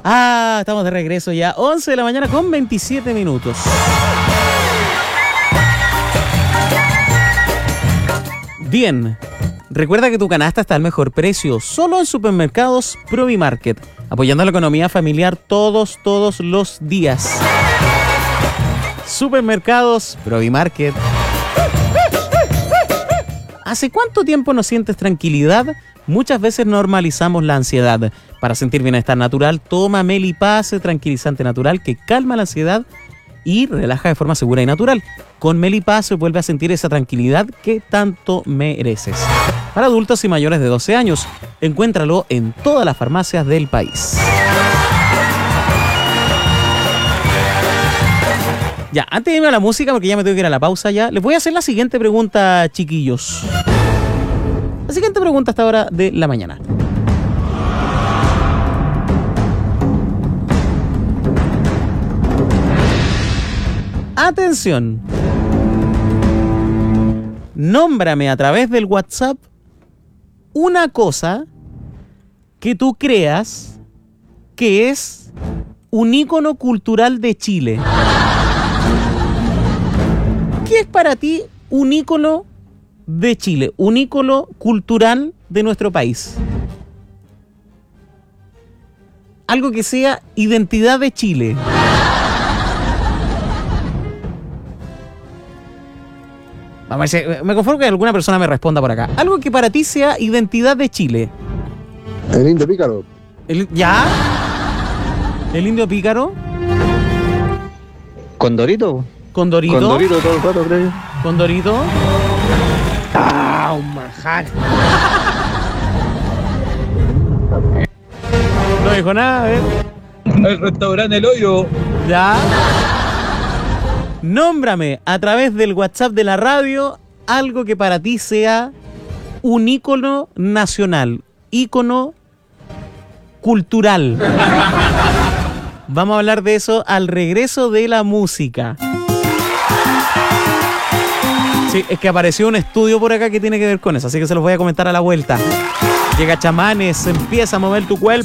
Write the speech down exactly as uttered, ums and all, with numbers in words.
Ah, estamos de regreso ya. once de la mañana con veintisiete minutos. Bien. Recuerda que tu canasta está al mejor precio, solo en Supermercados Provimarket, apoyando la economía familiar todos, todos los días. Supermercados Provimarket. ¿Hace cuánto tiempo no sientes tranquilidad? Muchas veces normalizamos la ansiedad. Para sentir bienestar natural, toma Melipase, tranquilizante natural que calma la ansiedad y relaja de forma segura y natural. Con Melipase vuelve a sentir esa tranquilidad que tanto mereces. Para adultos y mayores de doce años, encuéntralo en todas las farmacias del país. Ya, antes de irme a la música, porque ya me tengo que ir a la pausa ya, les voy a hacer la siguiente pregunta, chiquillos. La siguiente pregunta hasta ahora de la mañana. Atención. Nómbrame a través del WhatsApp una cosa que tú creas que es un ícono cultural de Chile. ¿Qué es para ti un ícono de Chile? Un ícono cultural de nuestro país. Algo que sea identidad de Chile. Vamos a ver, me conformo que alguna persona me responda por acá. Algo que para ti sea identidad de Chile. El indio pícaro. El, ¿Ya? ¿El indio pícaro? ¿Condorito? ¿Condorito? Condorito todo el rato, creo. ¿Condorito? ¡Ah, un manjar! No dijo nada, a ver. El restaurante El Hoyo. Ya. Nómbrame a través del WhatsApp de la radio algo que para ti sea un ícono nacional, ícono cultural. Vamos a hablar de eso al regreso de la música. Sí, es que apareció un estudio por acá que tiene que ver con eso, así que se los voy a comentar a la vuelta. Llega Chamanes, empieza a mover tu cuerpo.